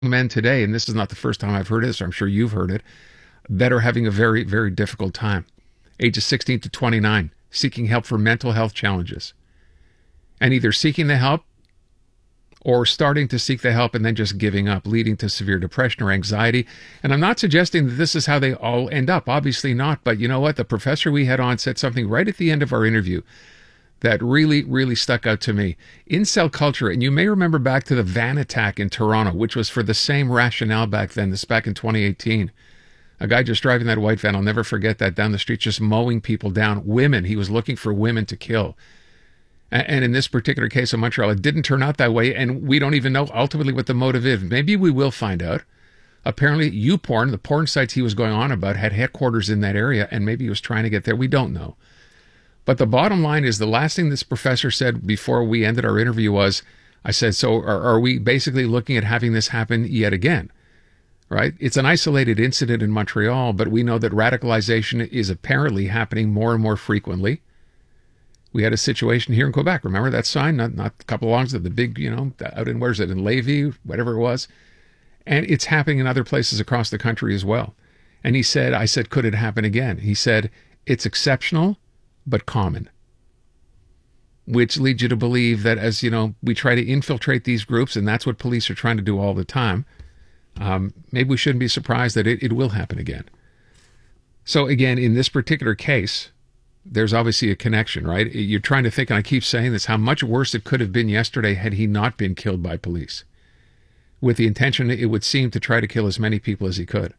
Men today, and this is not the first time I've heard it, so I'm sure you've heard it, that are having a very, very difficult time. Ages 16 to 29, seeking help for mental health challenges. And either seeking the help or starting to seek the help and then just giving up, leading to severe depression or anxiety. And I'm not suggesting that this is how they all end up. Obviously not. But you know what? The professor we had on said something right at the end of our interview that really, really stuck out to me. Incel culture, and you may remember back to the van attack in Toronto, which was for the same rationale back then, this back in 2018. A guy just driving that white van, I'll never forget that, down the street, just mowing people down. Women, he was looking for women to kill. And in this particular case of Montreal, it didn't turn out that way, and we don't even know ultimately what the motive is. Maybe we will find out. Apparently, YouPorn, the porn sites he was going on about, had headquarters in that area, and maybe he was trying to get there. We don't know. But the bottom line is, the last thing this professor said before we ended our interview was, I said, so are we basically looking at having this happen yet again? Right? It's an isolated incident in Montreal, but we know that radicalization is apparently happening more and more frequently. We had a situation here in Quebec. Remember that sign? Not a couple of longs of the big, out in, where's it, in Lévis, whatever it was. And it's happening in other places across the country as well. And he said, I said, could it happen again? He said, it's exceptional, but common. Which leads you to believe that as, we try to infiltrate these groups, and that's what police are trying to do all the time, maybe we shouldn't be surprised that it will happen again. So again, in this particular case, there's obviously a connection, right? You're trying to think, and I keep saying this, how much worse it could have been yesterday had he not been killed by police, with the intention, it would seem, to try to kill as many people as he could.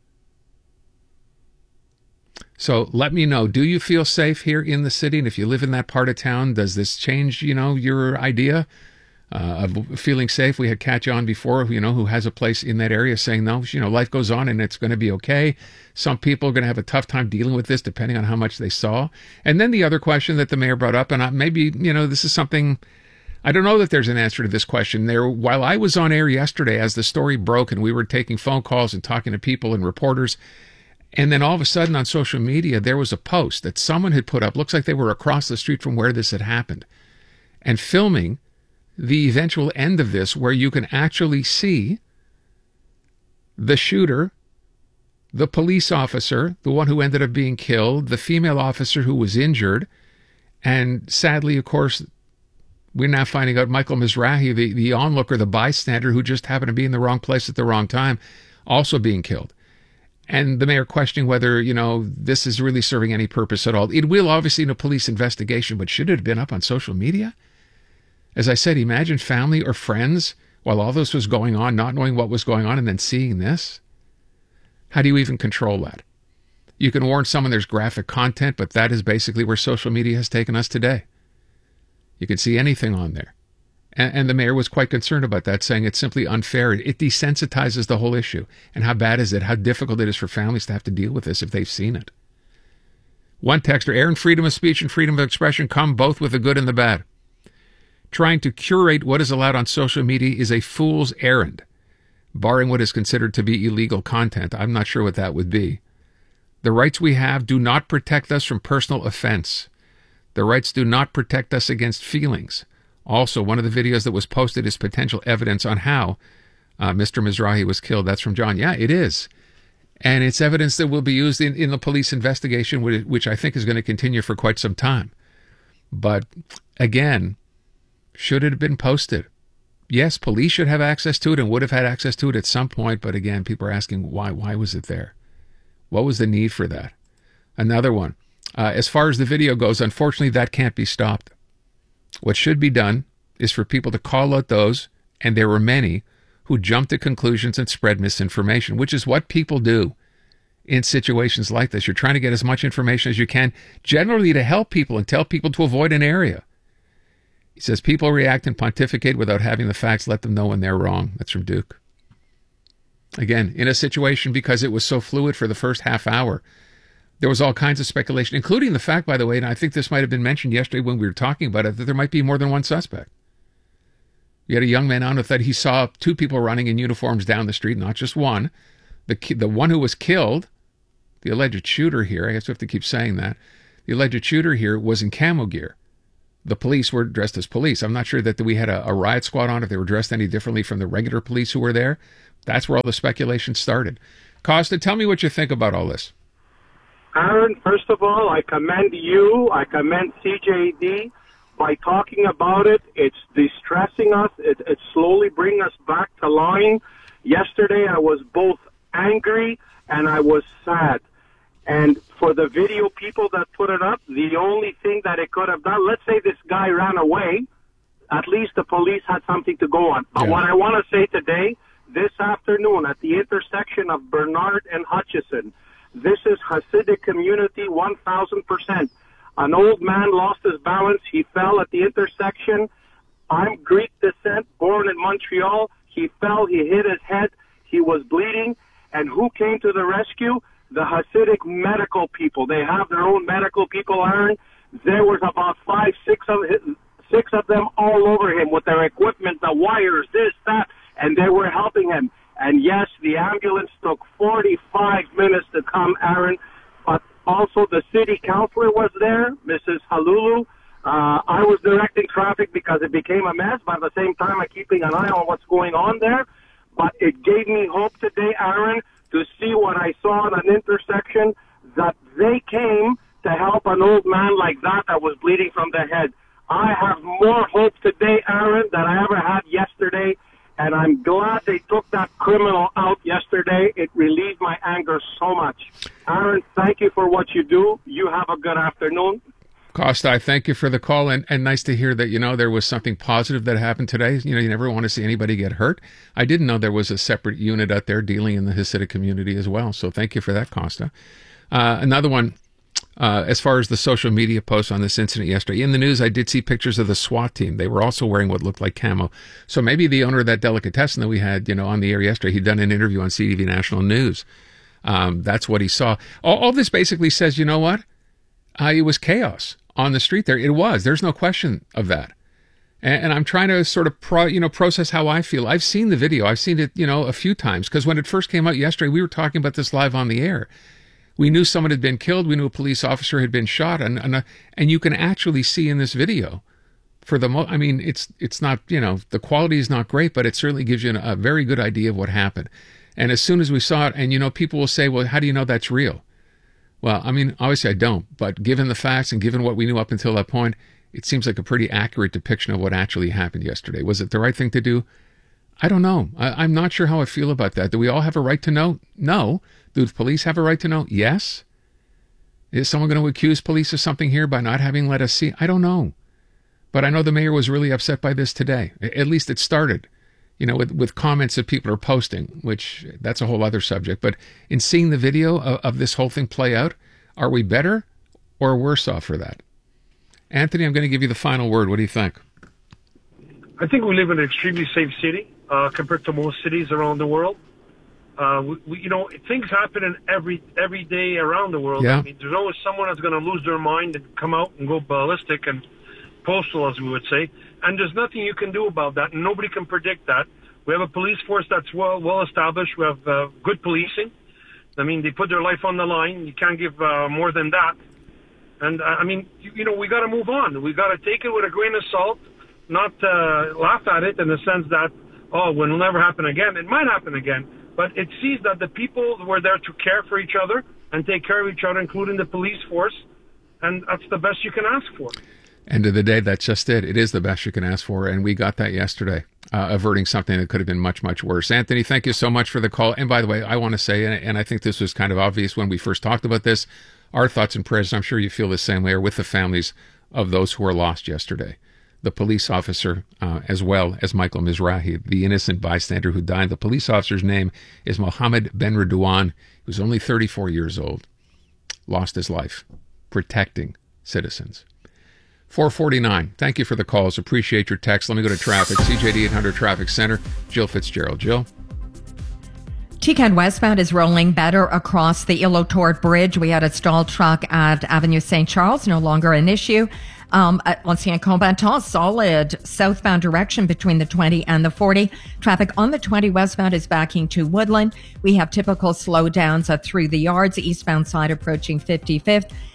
So let me know, do you feel safe here in the city? And if you live in that part of town, does this change, your idea of feeling safe? We had Kat on before, who has a place in that area, saying, no, life goes on and it's going to be okay. Some people are going to have a tough time dealing with this, depending on how much they saw. And then the other question that the mayor brought up, and maybe, this is something, I don't know that there's an answer to this question. While I was on air yesterday, as the story broke and we were taking phone calls and talking to people and reporters, and then all of a sudden on social media, there was a post that someone had put up, looks like they were across the street from where this had happened, and filming the eventual end of this, where you can actually see the shooter, the police officer, the one who ended up being killed, the female officer who was injured, and sadly, of course, we're now finding out Michael Mizrahi, the onlooker, the bystander who just happened to be in the wrong place at the wrong time, also being killed. And the mayor questioning whether, this is really serving any purpose at all. It will, obviously, in a police investigation, but should it have been up on social media? As I said, imagine family or friends, while all this was going on, not knowing what was going on, and then seeing this. How do you even control that? You can warn someone there's graphic content, but that is basically where social media has taken us today. You can see anything on there. And the mayor was quite concerned about that, saying it's simply unfair. It desensitizes the whole issue. And how bad is it? How difficult it is for families to have to deal with this if they've seen it. One texter, Aaron, freedom of speech and freedom of expression come both with the good and the bad. Trying to curate what is allowed on social media is a fool's errand, barring what is considered to be illegal content. I'm not sure what that would be. The rights we have do not protect us from personal offense. The rights do not protect us against feelings. Also, one of the videos that was posted is potential evidence on how Mr. Mizrahi was killed. That's from John. Yeah, it is. And it's evidence that will be used in the police investigation, which I think is going to continue for quite some time. But again, should it have been posted? Yes, police should have access to it and would have had access to it at some point. But again, people are asking, why was it there? What was the need for that? Another one. As far as the video goes, unfortunately, that can't be stopped. What should be done is for people to call out those, and there were many, who jumped to conclusions and spread misinformation, which is what people do in situations like this. You're trying to get as much information as you can, generally to help people and tell people to avoid an area. He says, people react and pontificate without having the facts. Let them know when they're wrong. That's from Duke. Again, in a situation, because it was so fluid for the first half hour, there was all kinds of speculation, including the fact, by the way, and I think this might have been mentioned yesterday when we were talking about it, that there might be more than one suspect. You had a young man on with that he saw two people running in uniforms down the street, not just one. The one who was killed, the alleged shooter here, I guess we have to keep saying that, the alleged shooter here was in camo gear. the police were dressed as police. I'm not sure that we had a riot squad on, if they were dressed any differently from the regular police who were there. That's where all the speculation started. Costa, tell me what you think about all this. Aaron, first of all, I commend you. I commend CJD. By talking about it, it's distressing us. It's slowly bringing us back to line. Yesterday, I was both angry and I was sad. And for the video people that put it up, the only thing that it could have done, let's say this guy ran away, at least the police had something to go on. But what I want to say today, this afternoon at the intersection of Bernard and Hutchison, this is Hasidic community 1,000%. An old man lost his balance. He fell at the intersection. I'm Greek descent, born in Montreal. He fell. He hit his head. He was bleeding. And who came to the rescue? The Hasidic medical people. They have their own medical people, Aaron. There was about 5, 6 of them all over him with their equipment, the wires, this, that, and they were helping him. And yes, the ambulance took 45 minutes to come, Aaron. But also the city councilor was there, Mrs. Halulu. I was directing traffic because it became a mess, but at the same time, I'm keeping an eye on what's going on there. But it gave me hope today, Aaron, to see what I saw at an intersection, that they came to help an old man like that was bleeding from the head. I have more hope today, Aaron, than I ever had yesterday. And I'm glad they took that criminal out yesterday. It relieved my anger so much. Aaron, thank you for what you do. You have a good afternoon. Costa, I thank you for the call, and nice to hear that, there was something positive that happened today. You never want to see anybody get hurt. I didn't know there was a separate unit out there dealing in the Hasidic community as well. So thank you for that, Costa. Another one, as far as the social media posts on this incident yesterday. In the news, I did see pictures of the SWAT team. They were also wearing what looked like camo. So maybe the owner of that delicatessen that we had, on the air yesterday, he'd done an interview on CTV National News. That's what he saw. All this basically says, you know what? It was chaos on the street there. It was. There's no question of that. And I'm trying to sort of process how I feel. I've seen the video. I've seen it, a few times, because when it first came out yesterday, we were talking about this live on the air. We knew someone had been killed. We knew a police officer had been shot, and you can actually see in this video, it's not, the quality is not great, but it certainly gives you a very good idea of what happened. And as soon as we saw it, and people will say, well, how do you know that's real? Well, obviously I don't, but given the facts and given what we knew up until that point, it seems like a pretty accurate depiction of what actually happened yesterday. Was it the right thing to do? I don't know. I'm not sure how I feel about that. Do we all have a right to know? No. Do the police have a right to know? Yes. Is someone going to accuse police of something here by not having let us see? I don't know. But I know the mayor was really upset by this today. At least it started, with comments that people are posting, which that's a whole other subject. But in seeing the video of this whole thing play out, are we better or worse off for that? Anthony, I'm going to give you the final word. What do you think? I think we live in an extremely safe city compared to most cities around the world. Things happen in every day around the world. Yeah. There's always someone that's going to lose their mind and come out and go ballistic and postal, as we would say. And there's nothing you can do about that. And nobody can predict that. We have a police force that's well established. We have good policing. They put their life on the line. You can't give more than that. And we got to move on. We got to take it with a grain of salt, not laugh at it in the sense that, it will never happen again. It might happen again. But it sees that the people were there to care for each other and take care of each other, including the police force. And that's the best you can ask for. End of the day, that's just it. It is the best you can ask for. And we got that yesterday, averting something that could have been much, much worse. Anthony, thank you so much for the call. And by the way, I want to say, and I think this was kind of obvious when we first talked about this, our thoughts and prayers, and I'm sure you feel the same way, are with the families of those who were lost yesterday. The police officer, as well as Michael Mizrahi, the innocent bystander who died. The police officer's name is Mohammed Ben Redouan. He was only 34 years old. Lost his life protecting citizens. 449. Thank you for the calls. Appreciate your text. Let me go to traffic. CJD 800 Traffic Center. Jill Fitzgerald. Jill? TCAD westbound is rolling better across the Île-aux-Tourtes Bridge. We had a stalled truck at Avenue St. Charles, no longer an issue. At L'Ancien Combattant, solid southbound direction between the 20 and the 40. Traffic on the 20 westbound is backing to Woodland. We have typical slowdowns through the yards, eastbound side approaching 55th.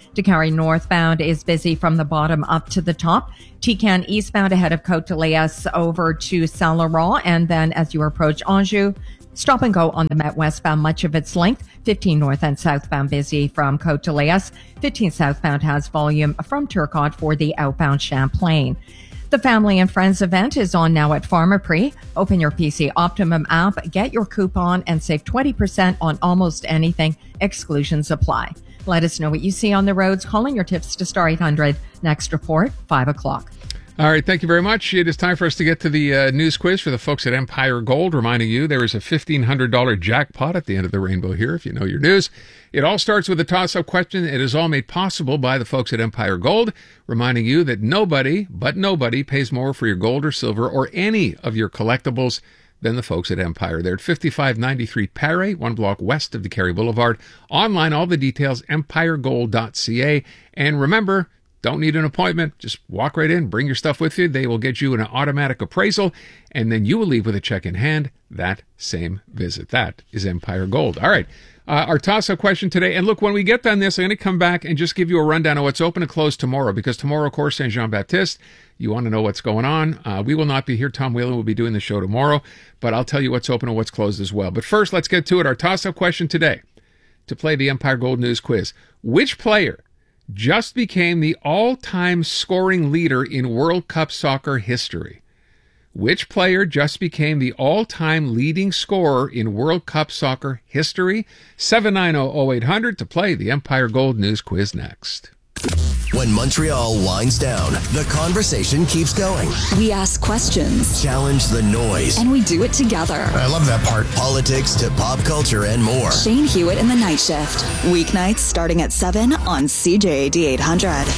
DeCarry northbound is busy from the bottom up to the top. TCAN eastbound ahead of Côte de Liesse over to Saint-Laurent. And then as you approach Anjou, stop and go on the Met westbound much of its length. 15 north and southbound busy from Côte de Liesse. 15 southbound has volume from Turcotte for the outbound Champlain. The Family and Friends event is on now at Pharmaprix. Open your PC Optimum app, get your coupon, and save 20% on almost anything. Exclusions apply. Let us know what you see on the roads. Calling your tips to Star 800. Next report, 5 o'clock. All right, thank you very much. It is time for us to get to the news quiz for the folks at Empire Gold, reminding you there is a $1,500 jackpot at the end of the rainbow here, if you know your news. It all starts with a toss-up question. It is all made possible by the folks at Empire Gold, reminding you that nobody pays more for your gold or silver or any of your collectibles than the folks at Empire. They're at 5593 Paré, one block west of DeCarry Boulevard. Online, all the details, empiregold.ca. And remember, don't need an appointment. Just walk right in, bring your stuff with you. They will get you an automatic appraisal, and then you will leave with a check in hand that same visit. That is Empire Gold. All right. Our toss-up question today. And look, when we get done this, I'm going to come back and just give you a rundown of what's open and closed tomorrow, because tomorrow, of course, Saint Jean-Baptiste, you want to know what's going on. We will not be here. Tom Whelan will be doing the show tomorrow, but I'll tell you what's open and what's closed as well. But first, let's get to it. Our toss-up question today to play the Empire Gold News Quiz. Which player just became the all-time scoring leader in World Cup soccer history? Which player just became the all-time leading scorer in World Cup soccer history? 790-0800 to play the Empire Gold News Quiz next. When Montreal winds down, the conversation keeps going. We ask questions, challenge the noise, and we do it together. I love that part. Politics to pop culture and more. Shane Hewitt in the Night Shift. Weeknights starting at 7 on CJAD 800.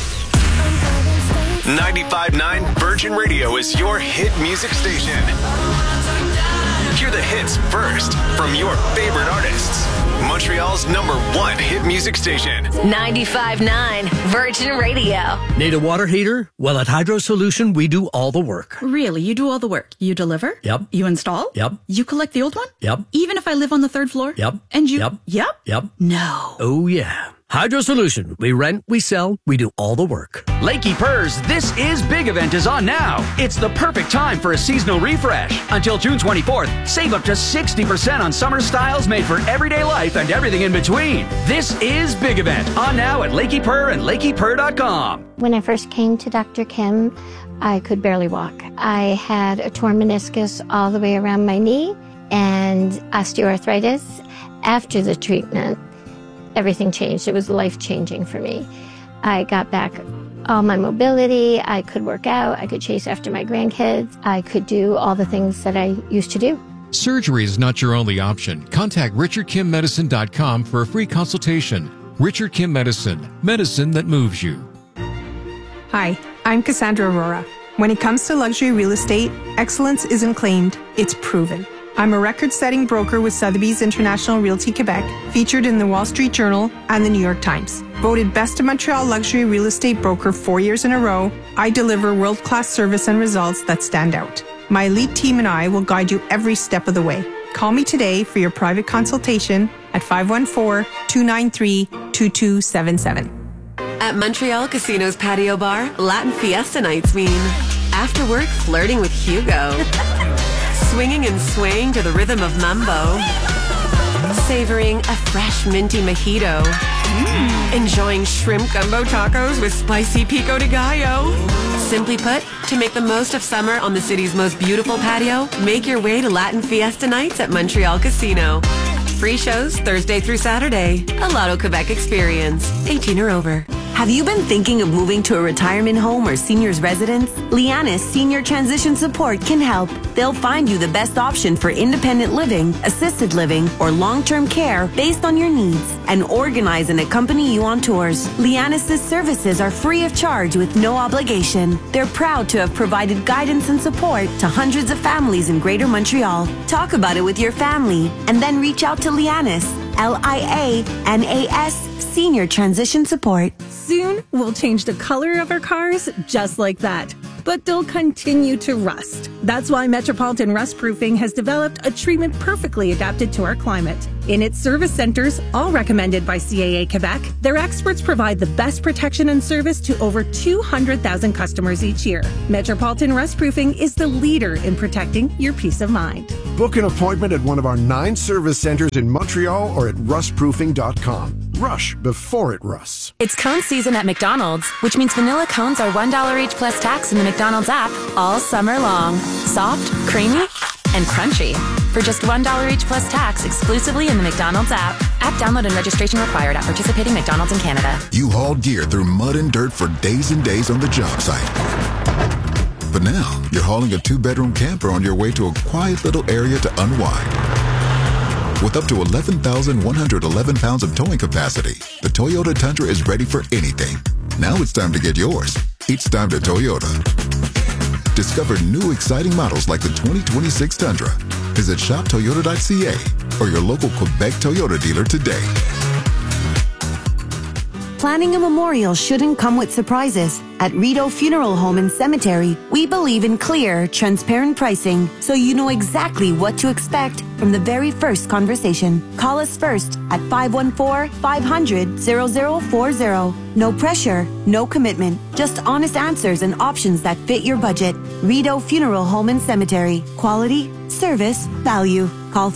95.9 Virgin Radio is your hit music station. Hear the hits first from your favorite artists. Montreal's #1 hit music station. 95.9 Virgin Radio. Need a water heater? Well, at Hydro Solution, we do all the work. Really? You do all the work? You deliver? Yep. You install? Yep. You collect the old one? Yep. Even if I live on the 3rd floor? Yep. And you? Yep. Yep? Yep. No. Oh, yeah. Hydro Solution. We rent, we sell, we do all the work. Lakey Purrs This Is Big event is on now. It's the perfect time for a seasonal refresh. Until June 24th, save up to 60% on summer styles made for everyday life and everything in between. This is Big event on now at Lakey Purr and LakeyPurr.com. When I first came to Dr. Kim, I could barely walk. I had a torn meniscus all the way around my knee and osteoarthritis. After the treatment, everything changed. It was life-changing for me. I got back all my mobility. I could work out. I could chase after my grandkids. I could do all the things that I used to do. Surgery is not your only option. Contact RichardKimMedicine.com for a free consultation. Richard Kim Medicine. Medicine that moves you. Hi, I'm Cassandra Aurora. When it comes to luxury real estate, excellence isn't claimed, it's proven. I'm a record-setting broker with Sotheby's International Realty Quebec, featured in the Wall Street Journal and the New York Times. Voted Best of Montreal Luxury Real Estate Broker 4 years in a row, I deliver world-class service and results that stand out. My elite team and I will guide you every step of the way. Call me today for your private consultation at 514-293-2277. At Montreal Casino's Patio Bar, Latin Fiesta nights mean after work flirting with Hugo. Swinging and swaying to the rhythm of mambo. Savoring a fresh minty mojito. Enjoying shrimp gumbo tacos with spicy pico de gallo. Simply put, to make the most of summer on the city's most beautiful patio, make your way to Latin Fiesta nights at Montreal Casino. Free shows Thursday through Saturday. A Lotto Quebec experience. 18 or over. Have you been thinking of moving to a retirement home or senior's residence? Lianis Senior Transition Support can help. They'll find you the best option for independent living, assisted living, or long-term care based on your needs and organize and accompany you on tours. Lianis' services are free of charge with no obligation. They're proud to have provided guidance and support to hundreds of families in Greater Montreal. Talk about it with your family and then reach out to Lianis, Lianas Senior Transition Support. Soon, we'll change the color of our cars just like that. but they'll continue to rust. That's why Metropolitan Rust Proofing has developed a treatment perfectly adapted to our climate. In its service centers, all recommended by CAA Quebec, their experts provide the best protection and service to over 200,000 customers each year. Metropolitan Rust Proofing is the leader in protecting your peace of mind. Book an appointment at one of our 9 service centers in Montreal or at rustproofing.com. Rush before it rusts. It's cone season at McDonald's, which means vanilla cones are $1 each plus tax in the McDonald's app all summer long. Soft, creamy, and crunchy. For just $1 each plus tax exclusively in the McDonald's app. App download and registration required at participating McDonald's in Canada. You hauled gear through mud and dirt for days and days on the job site. But now, you're hauling a 2-bedroom camper on your way to a quiet little area to unwind. With up to 11,111 pounds of towing capacity, the Toyota Tundra is ready for anything. Now it's time to get yours. It's time to Toyota. Discover new exciting models like the 2026 Tundra. Visit shoptoyota.ca or your local Quebec Toyota dealer today. Planning a memorial shouldn't come with surprises. At Rideau Funeral Home and Cemetery, we believe in clear, transparent pricing so you know exactly what to expect from the very first conversation. Call us first at 514-500-0040. No pressure, no commitment, just honest answers and options that fit your budget. Rideau Funeral Home and Cemetery. Quality, service, value. Call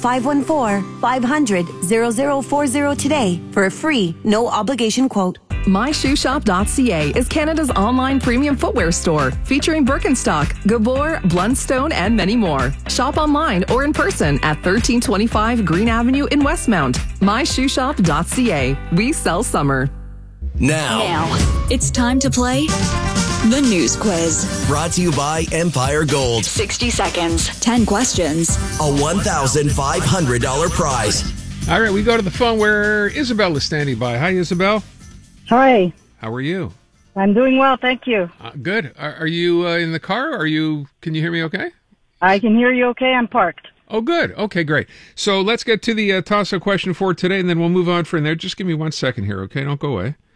514-500-0040 today for a free, no obligation quote. MyShoeShop.ca is Canada's online premium footwear store featuring Birkenstock, Gabor, Blundstone, and many more. Shop online or in person at 1325 Green Avenue in Westmount. MyShoeShop.ca. We sell summer. Now, it's time to play the news quiz. Brought to you by Empire Gold. 60 seconds, 10 questions, A $1,500 prize. All right, we go to the phone where Isabel is standing by. Hi, Isabel. Hi. How are you? I'm doing well, thank you. Good. Are you in the car? Can you hear me okay? I can hear you okay. I'm parked. Oh, good. Okay, great. So let's get to the toss-up question for today, and then we'll move on from there. Just give me 1 second here, okay? Don't go away.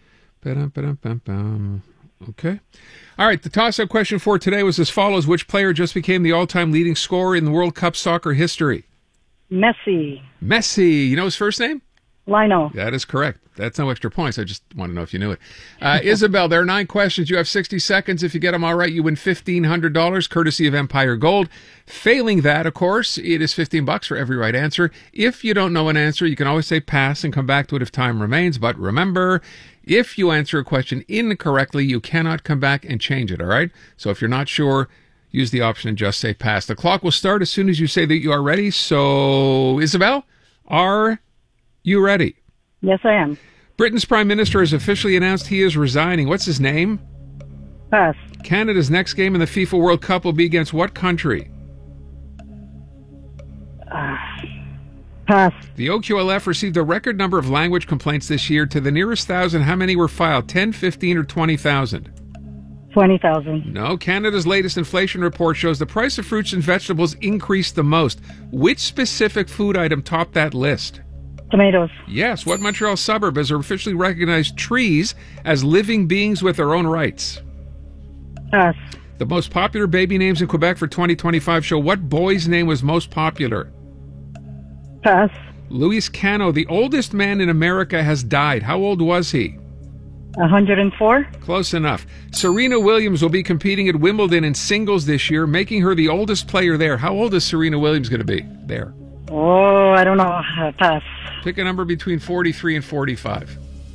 Okay. All right, the toss-up question for today was as follows. Which player just became the all-time leading scorer in the World Cup soccer history? Messi. Messi. You know his first name? Lionel. That is correct. That's no extra points. I just want to know if you knew it. Isabel, there are 9 questions. You have 60 seconds. If you get them all right, you win $1,500, courtesy of Empire Gold. Failing that, of course, it is $15 for every right answer. If you don't know an answer, you can always say pass and come back to it if time remains. But remember, if you answer a question incorrectly, you cannot come back and change it, all right? So if you're not sure, use the option and just say pass. The clock will start as soon as you say that you are ready. So, Isabel, are you ready? Yes, I am. Britain's Prime Minister has officially announced he is resigning. What's his name? Pass. Canada's next game in the FIFA World Cup will be against what country? Pass. The OQLF received a record number of language complaints this year. To the nearest 1,000, how many were filed? 10, 15, or 20,000? 20,000. No. Canada's latest inflation report shows the price of fruits and vegetables increased the most. Which specific food item topped that list? Tomatoes. Yes. What Montreal suburb has officially recognized trees as living beings with their own rights? Pass. The most popular baby names in Quebec for 2025 show what boy's name was most popular? Pass. Luis Cano, the oldest man in America, has died. How old was he? 104. Close enough. Serena Williams will be competing at Wimbledon in singles this year, making her the oldest player there. How old is Serena Williams going to be there? Oh, I don't know. Pass. Pick a number between 43 and 45.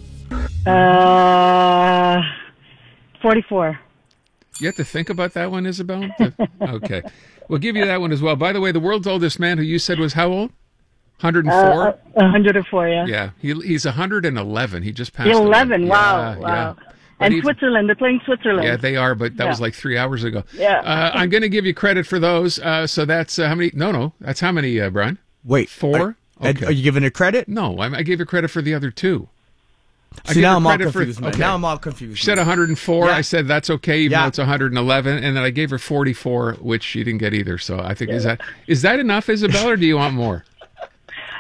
44. You have to think about that one, Isabel? Okay. We'll give you that one as well. By the way, the world's oldest man who you said was how old? 104? 104, yeah. Yeah. He's 111. He just passed 11, away. wow. Yeah, wow. yeah. And Switzerland, they're playing Switzerland. Yeah, they are, but that was like 3 hours ago. Yeah. I'm going to give you credit for those. So that's how many? No. That's how many, Brian? Wait. 4? Okay. Are you giving it credit? No, I gave you credit for the other 2. See, now I'm all confused. Now I'm all confused. She said 104. Yeah. I said that's okay, even though it's 111. And then I gave her 44, which she didn't get either. So I think, is that enough, Isabel, or do you want more?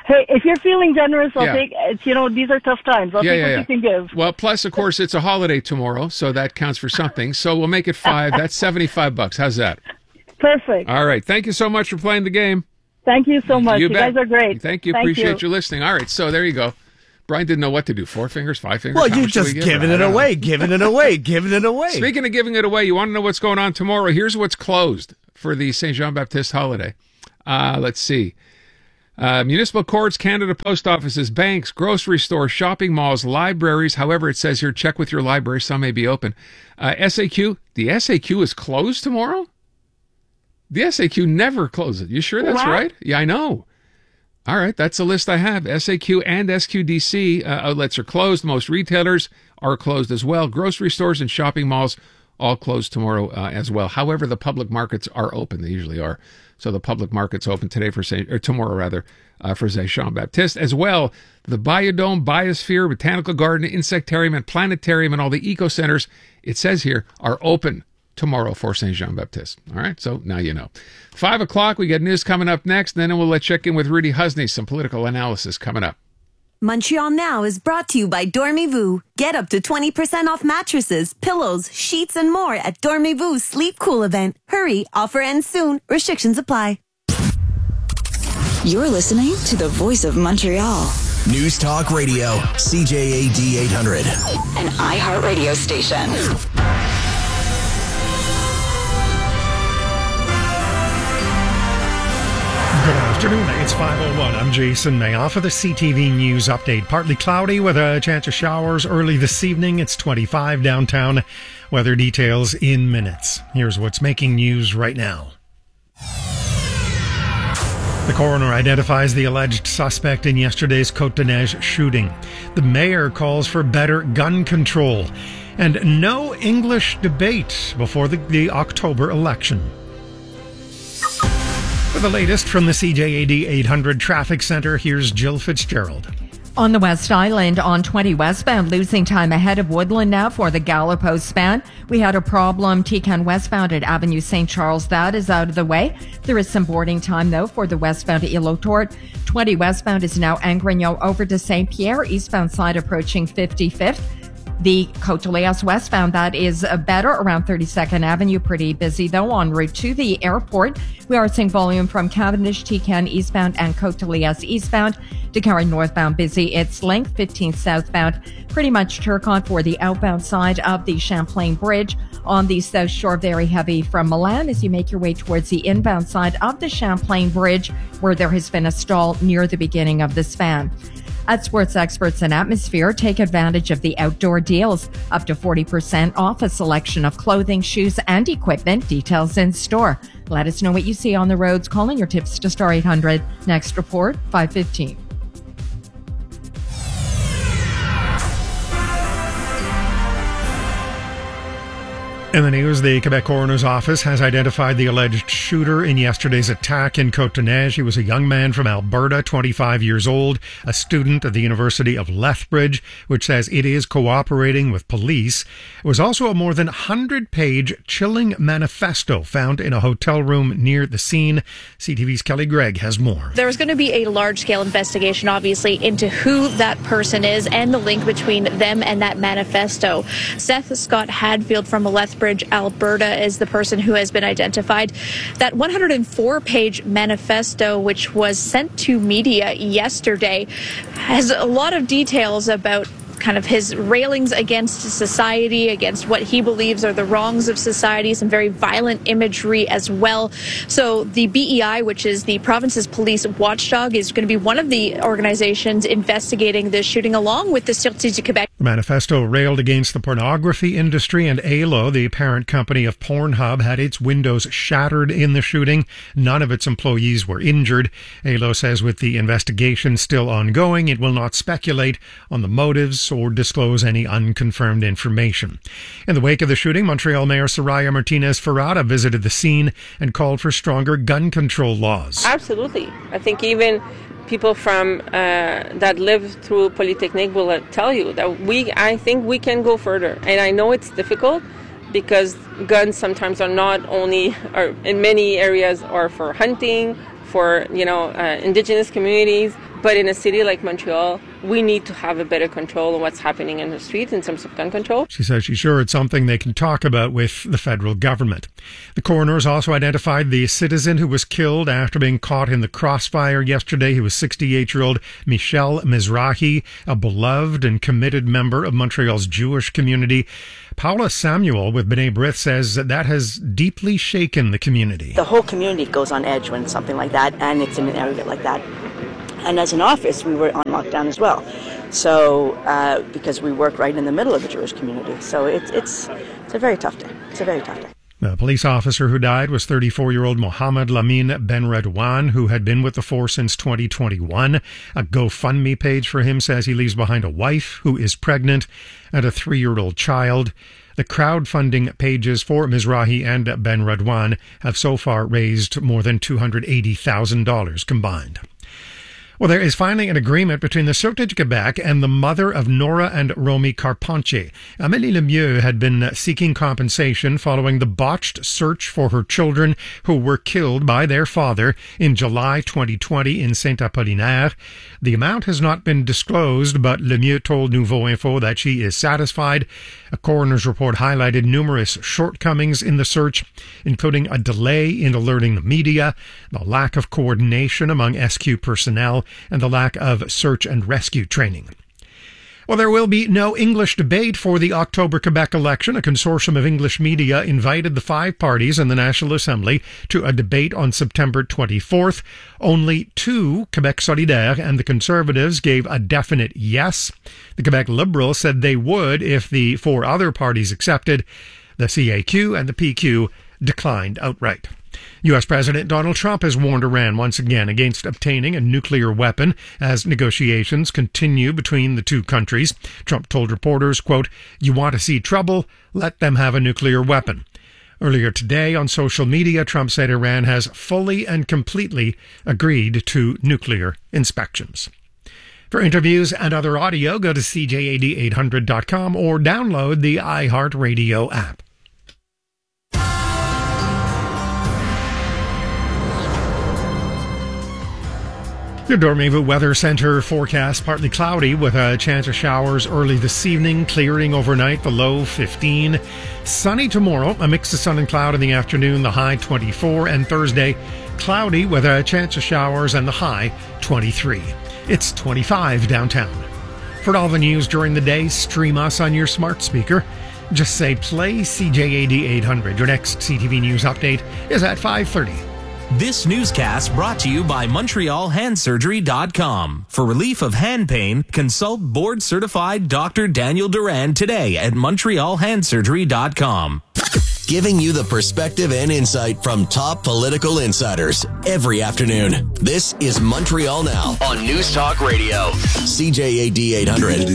Hey, if you're feeling generous, I'll take it. You know, these are tough times. I'll take what you can give. Well, plus, of course, it's a holiday tomorrow, so that counts for something. So we'll make it $5. That's $75. How's that? Perfect. All right. Thank you so much for playing the game. Thank you so much. You bet. guys are great. Thank you. Appreciate you listening. All right. So there you go. Brian didn't know what to do. 4 fingers, 5 fingers. Well, you just giving it away. Giving it away. Speaking of giving it away, you want to know what's going on tomorrow? Here's what's closed for the St. Jean-Baptiste holiday. Let's see. Municipal courts, Canada Post Offices, banks, grocery stores, shopping malls, libraries. However, it says here, check with your library. Some may be open. SAQ. The SAQ is closed tomorrow? The SAQ never closes. You sure that's right? Yeah, I know. All right, that's the list I have. SAQ and SQDC outlets are closed. Most retailers are closed as well. Grocery stores and shopping malls all closed tomorrow as well. However, the public markets are open. They usually are. So the public market's open today for tomorrow for St. Jean-Baptiste as well. The Biodome, Biosphere, Botanical Garden, Insectarium, and Planetarium, and all the eco centers, it says here, are open tomorrow for St. Jean-Baptiste. All right, so now you know. 5 o'clock, we got news coming up next, and then we'll check in with Rudy Husney, some political analysis coming up. Montreal Now is brought to you by Dormez-vous. Get up to 20% off mattresses, pillows, sheets, and more at Dormez-vous Sleep Cool event. Hurry, offer ends soon. Restrictions apply. You're listening to the voice of Montreal. News Talk Radio, CJAD 800. An iHeartRadio station. Good afternoon, it's 5:01. I'm Jason May. Off of the CTV News update. Partly cloudy with a chance of showers early this evening. It's 25 downtown. Weather details in minutes. Here's what's making news right now. The coroner identifies the alleged suspect in yesterday's Côte-de-Neige shooting. The mayor calls for better gun control. And no English debate before the October election. For the latest from the CJAD 800 Traffic Center, here's Jill Fitzgerald. On the West Island, on 20 westbound, losing time ahead of Woodland now for the Gallipost span. We had a problem Tecan westbound at Avenue St. Charles. That is out of the way. There is some boarding time, though, for the westbound Île-aux-Torts. 20 westbound is now Angrignon over to St. Pierre, eastbound side approaching 55th. The Côte-de-Léas westbound, that is better around 32nd Avenue. Pretty busy, though, en route to the airport. We are seeing volume from Cavendish, Tecan eastbound, and Côte-de-Léas eastbound. DeCarry northbound busy. Its length, 15th southbound. Pretty much Turcotte for the outbound side of the Champlain Bridge. On the South Shore, very heavy from Milan as you make your way towards the inbound side of the Champlain Bridge, where there has been a stall near the beginning of the span. At Sports Experts and Atmosphere, take advantage of the outdoor deals. Up to 40% off a selection of clothing, shoes, and equipment. Details in store. Let us know what you see on the roads. Calling your tips to Star 800. Next report, 5:15. In the news, the Quebec Coroner's Office has identified the alleged shooter in yesterday's attack in Côte-de-Neige. He was a young man from Alberta, 25 years old, a student at the University of Lethbridge, which says it is cooperating with police. It was also a more than 100-page chilling manifesto found in a hotel room near the scene. CTV's Kelly Gregg has more. There's going to be a large-scale investigation, obviously, into who that person is and the link between them and that manifesto. Seth Scott Hadfield from Lethbridge, Alberta, is the person who has been identified. That 104-page manifesto, which was sent to media yesterday, has a lot of details about kind of his railings against society, against what he believes are the wrongs of society, some very violent imagery as well. So the BEI, which is the province's police watchdog, is going to be one of the organizations investigating this shooting, along with the Sûreté du Québec. The manifesto railed against the pornography industry, and ALO, the parent company of Pornhub, had its windows shattered in the shooting. None of its employees were injured. ALO says with the investigation still ongoing, it will not speculate on the motives or disclose any unconfirmed information. In the wake of the shooting, Montreal Mayor Soraya Martinez-Ferrada visited the scene and called for stronger gun control laws. Absolutely. I think even people from that live through Polytechnique will tell you that I think we can go further. And I know it's difficult because guns sometimes are not only, or in many areas, are for hunting, for indigenous communities. But in a city like Montreal, we need to have a better control on what's happening in the streets in terms of gun control. She says she's sure it's something they can talk about with the federal government. The coroners also identified the citizen who was killed after being caught in the crossfire yesterday. He was 68-year-old Michel Mizrahi, a beloved and committed member of Montreal's Jewish community. Paula Samuel with B'nai B'rith says that has deeply shaken the community. The whole community goes on edge when something like that, and it's in an area like that. And as an office, we were on lockdown as well. So, because we work right in the middle of the Jewish community. So it's a very tough day. It's a very tough day. The police officer who died was 34-year-old Mohammed Lamin Ben Redouane, who had been with the force since 2021. A GoFundMe page for him says he leaves behind a wife who is pregnant and a 3-year-old child. The crowdfunding pages for Mizrahi and Ben Redouane have so far raised more than $280,000 combined. Well, there is finally an agreement between the Sûreté du Québec and the mother of Nora and Romy Carpentier. Amélie Lemieux had been seeking compensation following the botched search for her children who were killed by their father in July 2020 in Saint-Apollinaire. The amount has not been disclosed, but Lemieux told Nouveau Info that she is satisfied. A coroner's report highlighted numerous shortcomings in the search, including a delay in alerting the media, the lack of coordination among SQ personnel, and the lack of search and rescue training. Well, there will be no English debate for the October Quebec election. A consortium of English media invited the 5 parties in the National Assembly to a debate on September 24th. Only 2, Quebec Solidaire and the Conservatives, gave a definite yes. The Quebec Liberals said they would if the 4 other parties accepted. The CAQ and the PQ declined outright. U.S. President Donald Trump has warned Iran once again against obtaining a nuclear weapon as negotiations continue between the two countries. Trump told reporters, quote, "You want to see trouble? Let them have a nuclear weapon." Earlier today on social media, Trump said Iran has fully and completely agreed to nuclear inspections. For interviews and other audio, go to CJAD800.com or download the iHeartRadio app. Your Dormez-vous Weather Center forecast: partly cloudy with a chance of showers early this evening, clearing overnight, the low 15. Sunny tomorrow, a mix of sun and cloud in the afternoon, the high 24. And Thursday, cloudy with a chance of showers and the high 23. It's 25 downtown. For all the news during the day, stream us on your smart speaker. Just say play CJAD 800. Your next CTV News update is at 5:30. This newscast brought to you by MontrealHandSurgery.com. For relief of hand pain, consult board-certified Dr. Daniel Duran today at MontrealHandSurgery.com. Giving you the perspective and insight from top political insiders every afternoon. This is Montreal Now on News Talk Radio. CJAD 800.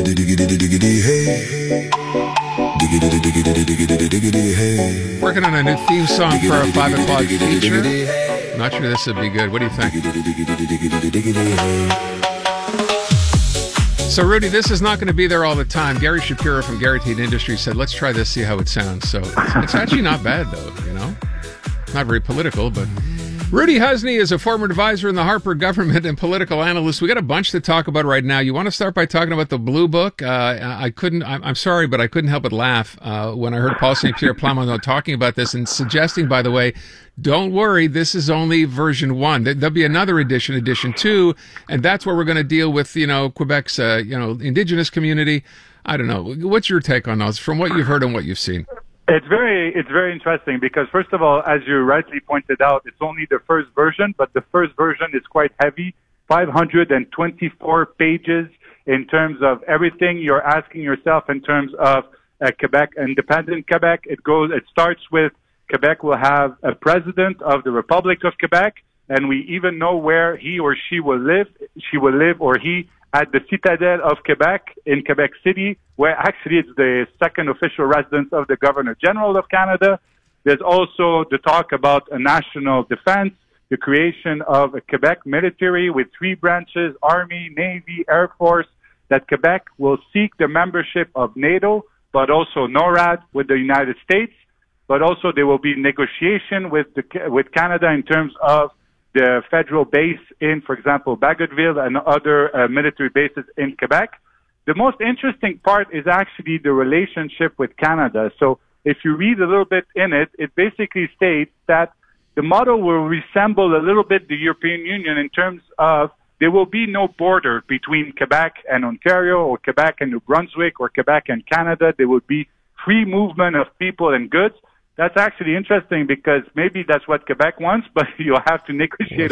Working on a new theme song for our 5 o'clock feature. Not sure this would be good. What do you think? So, Rudy, this is not going to be there all the time. Gary Shapiro from Guaranteed Industries said, let's try this, see how it sounds. So it's actually not bad, though, you know? Not very political, but... Rudy Husney is a former advisor in the Harper government and political analyst. We got a bunch to talk about right now. You want to start by talking about the Blue Book? I'm sorry, but I couldn't help but laugh when I heard Paul St. Pierre Plamondon talking about this and suggesting, by the way, don't worry, this is only version 1. There'll be another edition 2, and that's where we're going to deal with, Quebec's, indigenous community. I don't know. What's your take on those from what you've heard and what you've seen? It's very interesting because, first of all, as you rightly pointed out, it's only the first version, but the first version is quite heavy, 524 pages in terms of everything you're asking yourself in terms of Quebec, independent Quebec. It starts with Quebec will have a president of the Republic of Quebec, and we even know where he or she will live. She will live, or he, at the Citadel of Quebec in Quebec City, where actually it's the second official residence of the Governor General of Canada. There's also the talk about a national defense, the creation of a Quebec military with 3 branches, Army, Navy, Air Force, that Quebec will seek the membership of NATO, but also NORAD with the United States, but also there will be negotiation with Canada in terms of the federal base in, for example, Bagotville and other military bases in Quebec. The most interesting part is actually the relationship with Canada. So if you read a little bit in it, it basically states that the model will resemble a little bit the European Union in terms of there will be no border between Quebec and Ontario or Quebec and New Brunswick or Quebec and Canada. There will be free movement of people and goods. That's actually interesting because maybe that's what Quebec wants, but you'll have to negotiate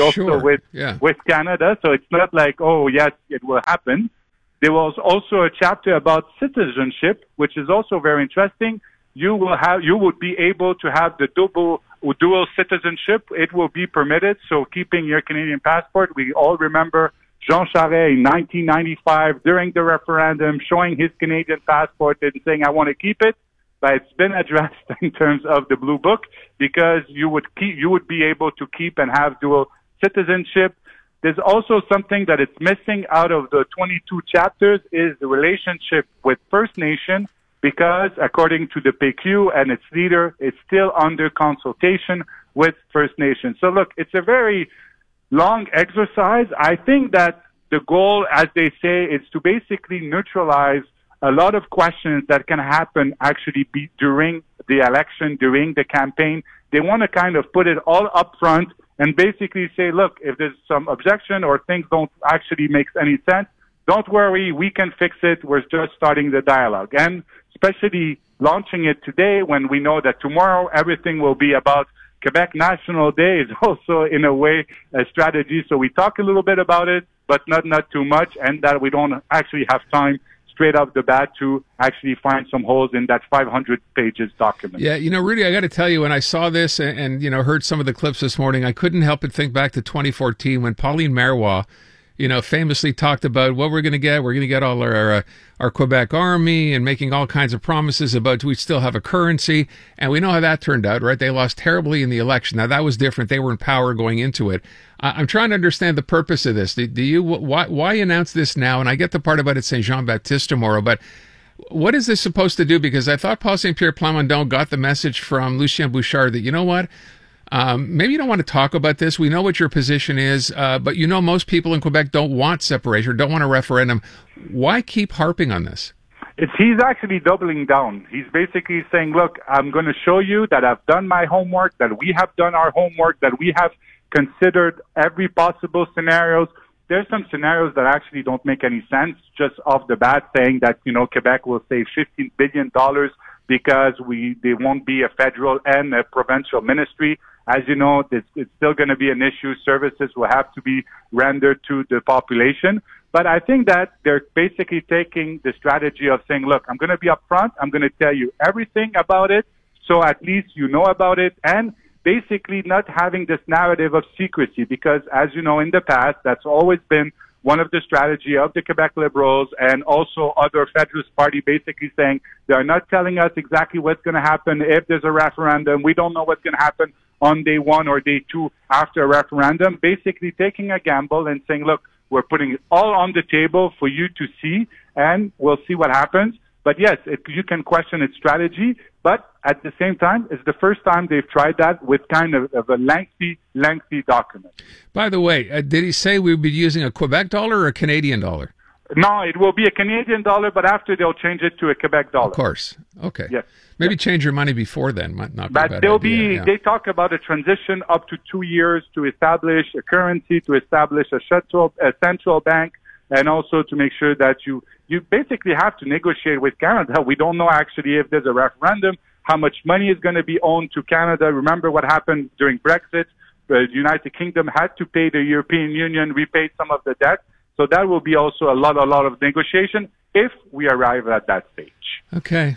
with Canada. So it's not like, oh, yes, it will happen. There was also a chapter about citizenship, which is also very interesting. You would be able to have the dual citizenship. It will be permitted. So keeping your Canadian passport, we all remember Jean Charest in 1995 during the referendum showing his Canadian passport and saying, I want to keep it. But it's been addressed in terms of the Blue Book because you would be able to keep and have dual citizenship. There's also something that is missing out of the 22 chapters is the relationship with First Nation because according to the PQ and its leader, it's still under consultation with First Nation. So look, it's a very long exercise. I think that the goal, as they say, is to basically neutralize a lot of questions that can happen actually during the election, during the campaign. They want to kind of put it all up front and basically say, look, if there's some objection or things don't actually make any sense, don't worry, we can fix it. We're just starting the dialogue. And especially launching it today when we know that tomorrow everything will be about Quebec National Day is also, in a way, a strategy. So we talk a little bit about it, but not too much, and that we don't actually have time straight off the bat to actually find some holes in that 500 pages document. Yeah, Rudy, I got to tell you, when I saw this and heard some of the clips this morning, I couldn't help but think back to 2014 when Pauline Marois, famously talked about what we're going to get. We're going to get all our Quebec army and making all kinds of promises about we still have a currency. And we know how that turned out, right? They lost terribly in the election. Now, that was different. They were in power going into it. I'm trying to understand the purpose of this. Why announce this now? And I get the part about it Saint Jean Baptiste tomorrow, but what is this supposed to do? Because I thought Paul St. Pierre Plamondon got the message from Lucien Bouchard that, you know what? Maybe you don't want to talk about this. We know what your position is, but most people in Quebec don't want separation, don't want a referendum. Why keep harping on this? He's actually doubling down. He's basically saying, look, I'm going to show you that I've done my homework, that we have done our homework, that we have considered every possible scenarios. There's some scenarios that actually don't make any sense just off the bat, saying that, Quebec will save $15 billion because there won't be a federal and a provincial ministry. As you know, it's still going to be an issue. Services will have to be rendered to the population. But I think that they're basically taking the strategy of saying, look, I'm going to be upfront. I'm going to tell you everything about it. So at least you know about it. And basically not having this narrative of secrecy, because as you know, in the past, that's always been one of the strategy of the Quebec Liberals and also other Federalist Party, basically saying they're not telling us exactly what's going to happen if there's a referendum. We don't know what's going to happen on day one or day two after a referendum, basically taking a gamble and saying, look, we're putting it all on the table for you to see, and we'll see what happens. But yes, you can question its strategy, but at the same time, it's the first time they've tried that with kind of a lengthy document. By the way, did he say we'd be using a Quebec dollar or a Canadian dollar? No, it will be a Canadian dollar, but after they'll change it to a Quebec dollar. Of course. Okay. Yes. Maybe change your money before then. Might not be a bad they'll idea. They talk about a transition up to 2 years to establish a currency, to establish a central bank, and also to make sure that you basically have to negotiate with Canada. We don't know actually if there's a referendum, how much money is going to be owned to Canada. Remember what happened during Brexit? The United Kingdom had to pay the European Union, repaid some of the debt. So that will be also a lot of negotiation if we arrive at that stage. Okay.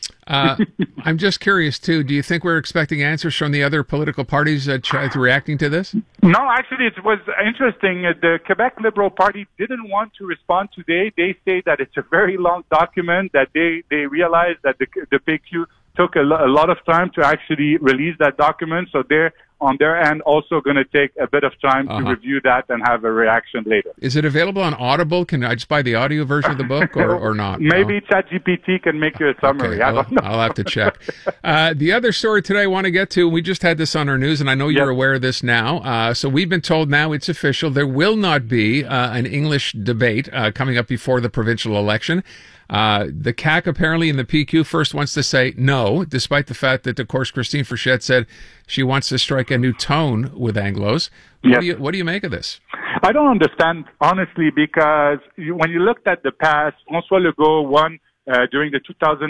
I'm just curious, too. Do you think we're expecting answers from the other political parties reacting to this? No, actually, it was interesting. The Quebec Liberal Party didn't want to respond today. They say that it's a very long document, that they realized that the PQ took a lot of time to actually release that document. So they're on their end, also going to take a bit of time to review that and have a reaction later. Is it available on Audible? Can I just buy the audio version of the book or not? Maybe ChatGPT can make you a summary. Okay, I don't know. I'll have to check. The other story today I want to get to, we just had this on our news, and I know you're aware of this now. So we've been told now it's official. There will not be an English debate coming up before the provincial election. The CAQ apparently in the PQ first wants to say no, despite the fact that, of course, Christine Frechette said she wants to strike a new tone with Anglos. What do you make of this? I don't understand, honestly, because when you looked at the past, François Legault won during the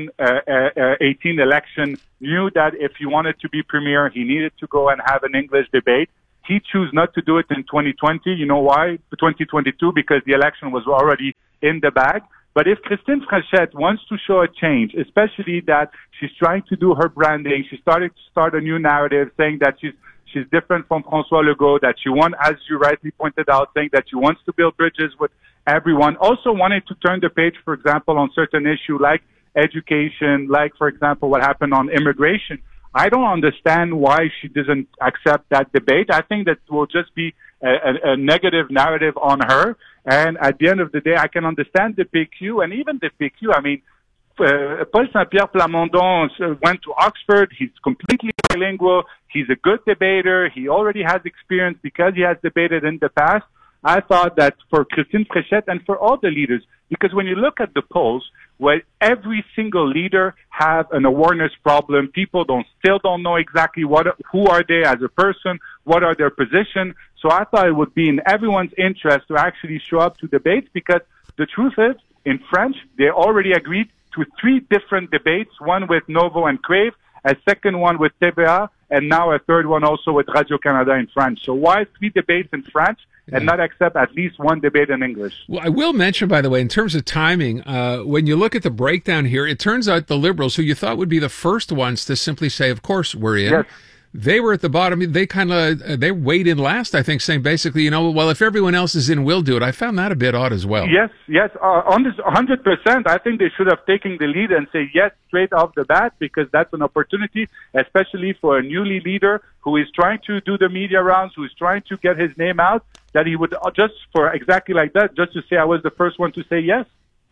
2018 election, knew that if he wanted to be premier, he needed to go and have an English debate. He chose not to do it in 2020. You know why? 2022, because the election was already in the bag. But if Christine Frechette wants to show a change, especially that she's trying to do her branding, she started to start a new narrative saying that she's different from François Legault, that she wants, as you rightly pointed out, saying that she wants to build bridges with everyone. Also wanted to turn the page, for example, on certain issues like education, like, for example, what happened on immigration. I don't understand why she doesn't accept that debate. I think that will just be a negative narrative on her. And at the end of the day, I can understand the PQ, and even the PQ, I mean, Paul Saint-Pierre Plamondon went to Oxford. He's completely bilingual. He's a good debater. He already has experience because he has debated in the past. I thought that for Christine Frechette and for all the leaders, because when you look at the polls, where every single leader have an awareness problem, people still don't know exactly who are they as a person, what are their position. So I thought it would be in everyone's interest to actually show up to debates, because the truth is, in French, they already agreed to 3 different debates, one with Novo and Crave, a second one with TVA, and now a third one also with Radio-Canada in French. So why 3 debates in French and not accept at least 1 debate in English? Well, I will mention, by the way, in terms of timing, when you look at the breakdown here, it turns out the Liberals, who you thought would be the first ones to simply say, of course, we're in. Yes. They were at the bottom. They weighed in last, I think, saying basically, well, if everyone else is in, we'll do it. I found that a bit odd as well. Yes, on this 100%. I think they should have taken the lead and say yes straight off the bat, because that's an opportunity, especially for a newly leader who is trying to do the media rounds, who is trying to get his name out, that he would just for exactly like that, just to say I was the first one to say yes.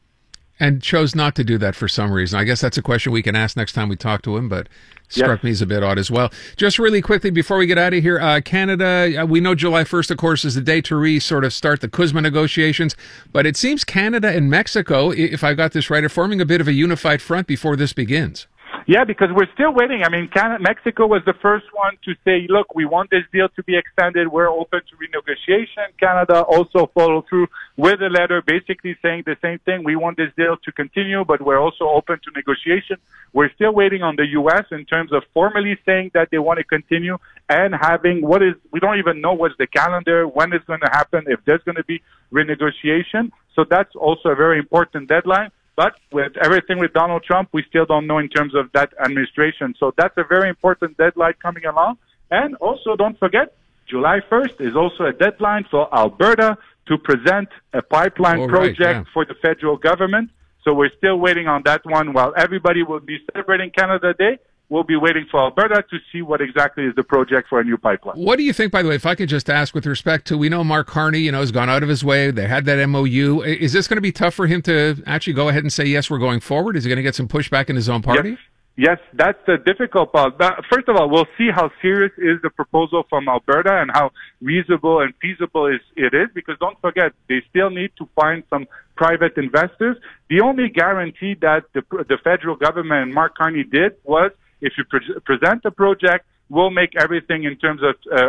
And chose not to do that for some reason. I guess that's a question we can ask next time we talk to him, but struck me as a bit odd as well. Just really quickly before we get out of here, Canada, we know July 1st, of course, is the day to sort of start the CUSMA negotiations, but it seems Canada and Mexico, if I got this right, are forming a bit of a unified front before this begins. Yeah, because we're still waiting. I mean, Mexico was the first one to say, look, we want this deal to be extended. We're open to renegotiation. Canada also followed through with a letter basically saying the same thing. We want this deal to continue, but we're also open to negotiation. We're still waiting on the U.S. in terms of formally saying that they want to continue and having we don't even know what's the calendar, when it's going to happen, if there's going to be renegotiation. So that's also a very important deadline. But with everything with Donald Trump, we still don't know in terms of that administration. So that's a very important deadline coming along. And also, don't forget, July 1st is also a deadline for Alberta to present a pipeline project for the federal government. So we're still waiting on that one. While everybody will be celebrating Canada Day, we'll be waiting for Alberta to see what exactly is the project for a new pipeline. What do you think, by the way, if I could just ask with respect to, we know Mark Carney, has gone out of his way. They had that MOU. Is this going to be tough for him to actually go ahead and say, yes, we're going forward? Is he going to get some pushback in his own party? Yes, that's the difficult part. But first of all, we'll see how serious is the proposal from Alberta and how reasonable and feasible it is, because don't forget, they still need to find some private investors. The only guarantee that the federal government and Mark Carney did was, if you present a project, we'll make everything in terms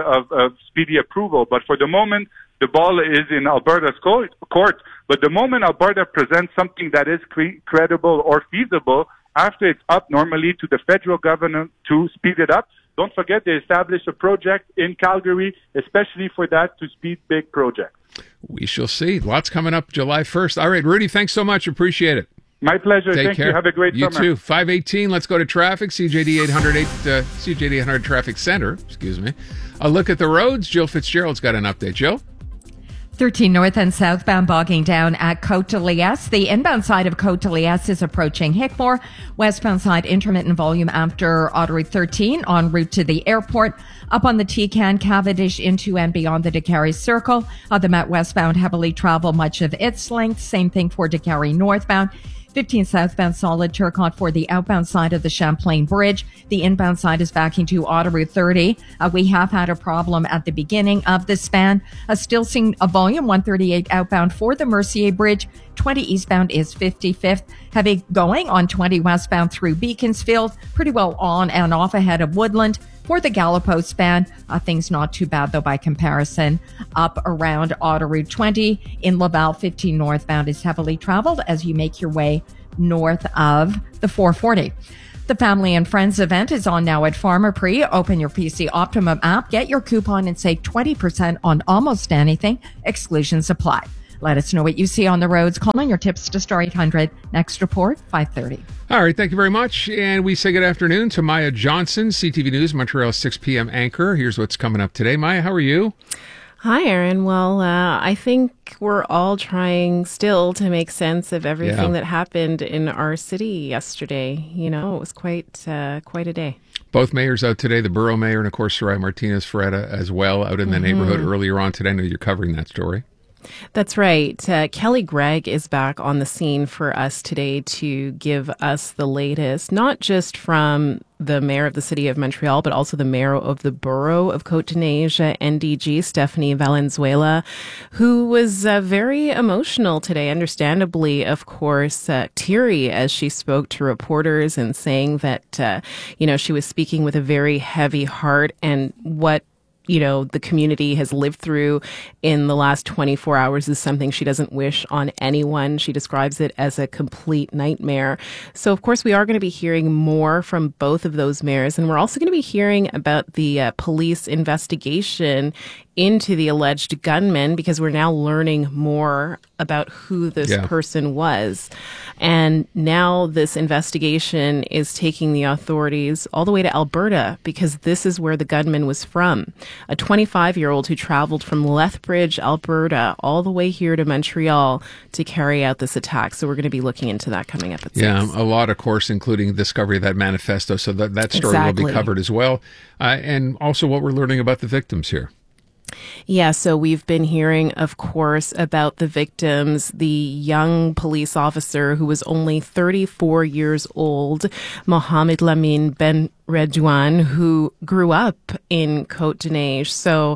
of speedy approval. But for the moment, the ball is in Alberta's court. But the moment Alberta presents something that is credible or feasible, after it's up normally to the federal government to speed it up, don't forget they established a project in Calgary, especially for that, to speed big projects. We shall see. Lots coming up July 1st. All right, Rudy, thanks so much. Appreciate it. My pleasure. Take Thank care. you. Have a great summer. You too. 5:18. Let's go to traffic. CJD 800 Traffic Center. Excuse me. A look at the roads. Jill Fitzgerald's got an update. Jill? 13 north and southbound bogging down at Côte de Liesse. The inbound side of Côte de Liesse is approaching Hickmore. Westbound side intermittent volume after Autoroute 13 en route to the airport. Up on the Tecan, Cavendish into and beyond the Décarie Circle. The Met westbound heavily travel much of its length. Same thing for Décarie northbound. 15 southbound solid Turcotte for the outbound side of the Champlain Bridge. The inbound side is backing to Autoroute 30. We have had a problem at the beginning of the span. Still seeing a volume 138 outbound for the Mercier Bridge. 20 eastbound is 55th. Heavy going on 20 westbound through Beaconsfield. Pretty well on and off ahead of Woodland. For the Gallipost span, things not too bad, though, by comparison. Up around Autoroute 20 in Laval, 15 northbound is heavily traveled as you make your way north of the 440. The Family and Friends event is on now at Pharmaprix. Open your PC Optimum app, get your coupon, and save 20% on almost anything. Exclusions apply. Let us know what you see on the roads. Call in your tips to Star 800. Next report, 5:30. All right, thank you very much. And we say good afternoon to Maya Johnson, CTV News, Montreal 6 p.m. anchor. Here's what's coming up today. Maya, how are you? Hi, Aaron. Well, I think we're all trying still to make sense of everything that happened in our city yesterday. You know, it was quite a day. Both mayors out today, the borough mayor and, of course, Soraya Martinez-Ferretta as well, out in the neighborhood earlier on today. I know you're covering that story. That's right. Kelly Gregg is back on the scene for us today to give us the latest, not just from the mayor of the city of Montreal, but also the mayor of the borough of Côte-de-Neige, NDG, Stephanie Valenzuela, who was very emotional today, understandably, of course, teary as she spoke to reporters and saying that, she was speaking with a very heavy heart and what the community has lived through in the last 24 hours is something she doesn't wish on anyone. She describes it as a complete nightmare. So, of course, we are going to be hearing more from both of those mayors. And we're also going to be hearing about the police investigation into the alleged gunman, because we're now learning more about who this person was. And now this investigation is taking the authorities all the way to Alberta, because this is where the gunman was from. A 25-year-old who traveled from Lethbridge, Alberta, all the way here to Montreal to carry out this attack. So we're going to be looking into that coming up at 6. Yeah, a lot, of course, including discovery of that manifesto. So that story will be covered as well. And also what we're learning about the victims here. Yeah, so we've been hearing, of course, about the victims, the young police officer who was only 34 years old, Mohamed Lamine Ben Redouane, who grew up in Côte-de-Neige. So,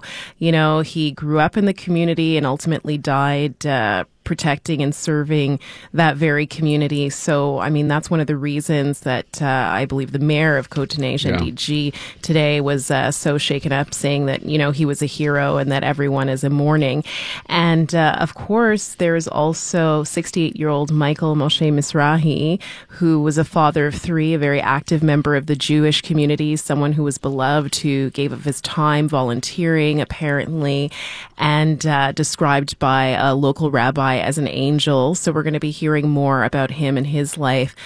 he grew up in the community and ultimately died protecting and serving that very community. So, that's one of the reasons that I believe the mayor of Côte-de-Neige, NDG, today was so shaken up, saying that, he was a hero and that everyone is in mourning. And, of course, there is also 68-year-old Michael Moshe Mizrahi, who was a father of 3, a very active member of the Jewish community, someone who was beloved, who gave of his time volunteering, apparently, and described by a local rabbi as an angel. So we're going to be hearing more about him and his life.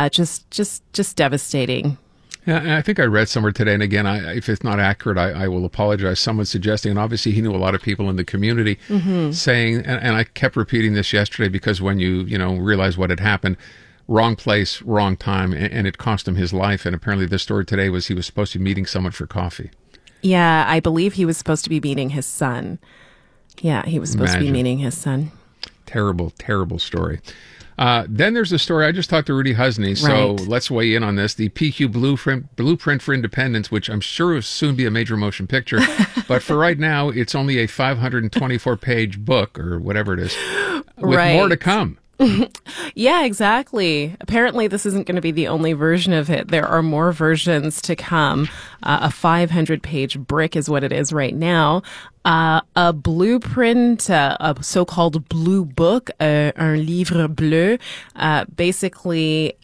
Just devastating. Yeah, and I think I read somewhere today, and again, if it's not accurate, I will apologize. Someone suggesting, and obviously he knew a lot of people in the community, saying, and I kept repeating this yesterday because when you realize what had happened, wrong place, wrong time, and it cost him his life. And apparently the story today was he was supposed to be meeting someone for coffee. Yeah, I believe he was supposed to be meeting his son. Yeah, he was supposed to be meeting his son. Terrible, terrible story. Then there's a story. I just talked to Rudy Husney, so let's weigh in on this. The PQ Blueprint for Independence, which I'm sure will soon be a major motion picture. But for right now, it's only a 524-page book or whatever it is, with more to come. Yeah, exactly. Apparently, this isn't going to be the only version of it. There are more versions to come. A 500-page brick is what it is right now. A blueprint, a so-called blue book, un livre bleu, basically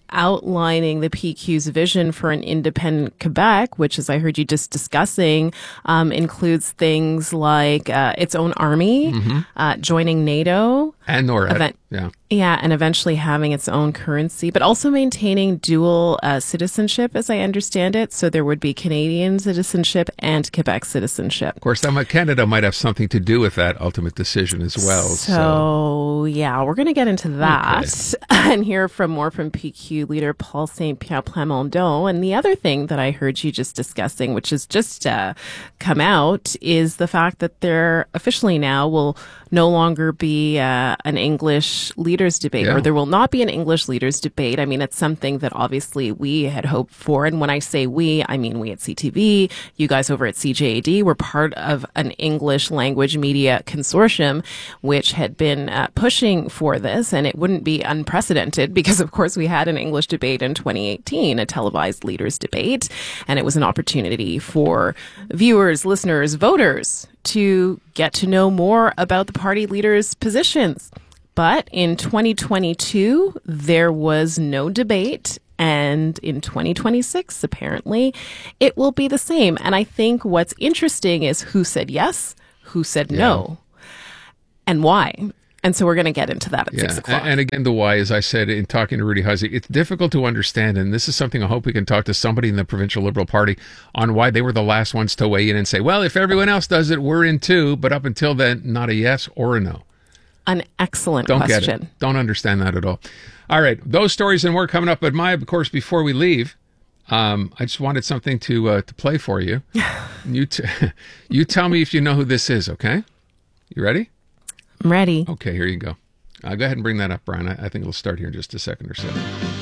outlining the PQ's vision for an independent Quebec, which, as I heard you just discussing, includes things like its own army, joining NATO. And NORAD. Yeah, and eventually having its own currency, but also maintaining dual citizenship, as I understand it. So there would be Canadian citizenship and Quebec citizenship. Of course, Canada might have something to do with that ultimate decision as well. So yeah, we're going to get into that and hear more from PQ leader Paul St. Pierre Plamondon. And the other thing that I heard you just discussing, which has just come out, is the fact that there officially now will no longer be an English leaders debate, or there will not be an English leaders debate. I mean, it's something that obviously we had hoped for. And when I say we, I mean we at CTV, you guys over at CJAD, were part of an English language media consortium, which had been pushing for this. And it wouldn't be unprecedented because, of course, we had an English debate in 2018, a televised leaders debate. And it was an opportunity for viewers, listeners, voters to get to know more about the party leaders' positions. But in 2022, there was no debate. And in 2026, apparently, it will be the same. And I think what's interesting is who said yes, who said no, and why. And so we're going to get into that at 6 o'clock. And again, the why, as I said in talking to Rudy Huzzy, it's difficult to understand. And this is something I hope we can talk to somebody in the Provincial Liberal Party on why they were the last ones to weigh in and say, well, if everyone else does it, we're in too. But up until then, not a yes or a no. An excellent question. Don't get it. Don't understand that at all. All right. Those stories and more coming up. But Maya, of course, before we leave, I just wanted something to play for you. You tell me if you know who this is, okay? You ready? I'm ready. Okay, here you go. Go ahead and bring that up, Brian. I think it'll start here in just a second or so.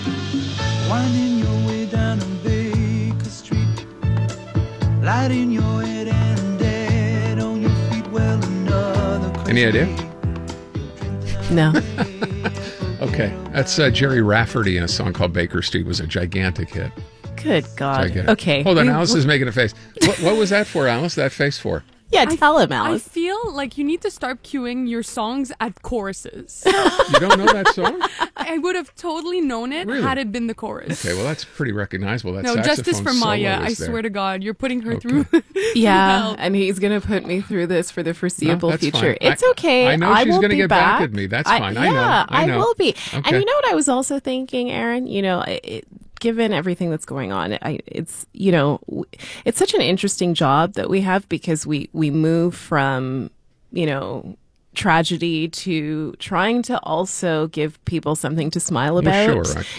Winding your way down on Baker Street, lighting your head and dead on your feet. Well, another. Any idea? No. Okay, that's Jerry Rafferty in a song called Baker Street. It was a gigantic hit. Good God. Gigantic. Okay. Hold on, Alice is making a face. What was that for, Alice? That face for? Yeah, tell him, Alice. I feel like you need to start cueing your songs at choruses. You don't know that song? I would have totally known it had it been the chorus. Okay, well, that's pretty recognizable. That no, justice for Maya. I swear to God, you're putting her through. Yeah, and he's going to put me through this for the foreseeable future. Fine. It's okay. I know she's going to get back at me. That's fine. I know. I will be. Okay. And you know what I was also thinking, Aaron? You know, given everything that's going on, it's such an interesting job that we have because we move from, tragedy to trying to also give people something to smile about,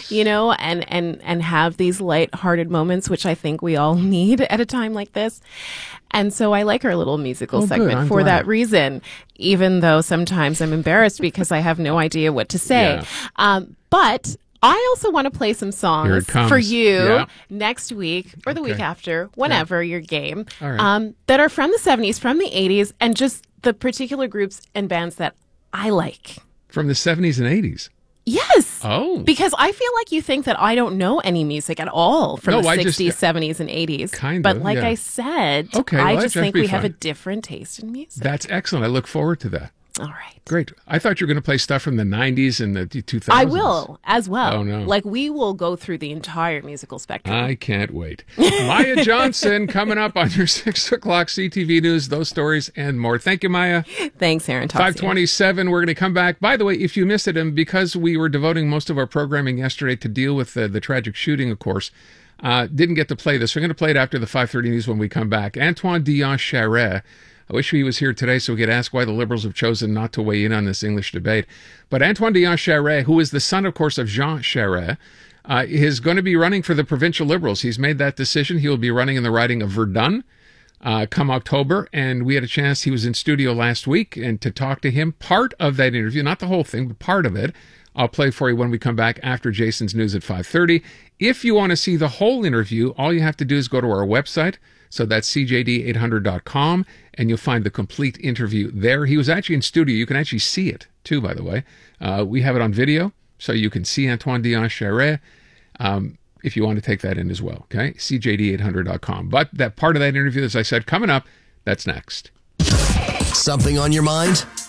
and have these lighthearted moments, which I think we all need at a time like this. And so I like our little musical segment for that reason, even though sometimes I'm embarrassed because I have no idea what to say. Yeah. But I also want to play some songs for you next week or the week after, whenever your game, that are from the 70s, from the 80s, and just the particular groups and bands that I like. From the 70s and 80s? Yes. Oh. Because I feel like you think that I don't know any music at all from the 60s, 70s, and 80s. Kind of. But like I said, I just think we have a different taste in music. That's excellent. I look forward to that. All right. Great. I thought you were going to play stuff from the 90s and the 2000s. I will as well. Oh, no. Like, we will go through the entire musical spectrum. I can't wait. Maya Johnson coming up on your 6 o'clock CTV News, those stories and more. Thank you, Maya. Thanks, Aaron. 5:27. We're going to come back. By the way, if you missed it, and because we were devoting most of our programming yesterday to deal with the tragic shooting, of course, didn't get to play this. We're going to play it after the 5:30 news when we come back. Antoine Dion-Charest. I wish he was here today so we could ask why the Liberals have chosen not to weigh in on this English debate. But Antoine Dion-Charest, who is the son, of course, of Jean Charest, is going to be running for the Provincial Liberals. He's made that decision. He will be running in the riding of Verdun come October. And we had a chance. He was in studio last week and to talk to him. Part of that interview, not the whole thing, but part of it, I'll play for you when we come back after Jason's news at 5:30. If you want to see the whole interview, all you have to do is go to our website. So that's cjd800.com, and you'll find the complete interview there. He was actually in studio. You can actually see it, too, by the way. We have it on video, so you can see Antoine Dion-Charest if you want to take that in as well, okay? cjd800.com. But that part of that interview, as I said, coming up, that's next. Something on your mind?